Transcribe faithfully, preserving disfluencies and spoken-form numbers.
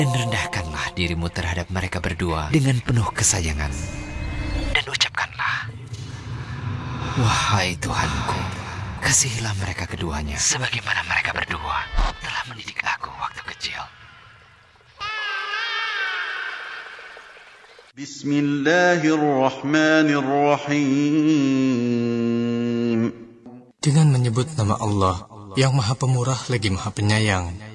Dan rendahkanlah dirimu terhadap mereka berdua dengan penuh kesayangan. Dan ucapkanlah, wahai Tuhanku, kasihilah mereka keduanya sebagaimana mereka berdua telah mendidik aku waktu kecil. Bismillahirrahmanirrahim. Dengan menyebut nama Allah yang Maha Pemurah lagi Maha Penyayang.